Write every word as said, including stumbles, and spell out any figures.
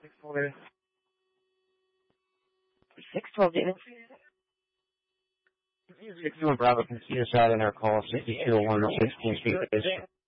six twelve, David. Six one Bravo, can see us out in our call, sixty-two oh one, sixteen feet.